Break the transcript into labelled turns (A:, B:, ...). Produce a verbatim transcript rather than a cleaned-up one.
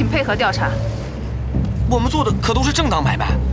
A: 配合调查。
B: 我们做的可都是正当买卖。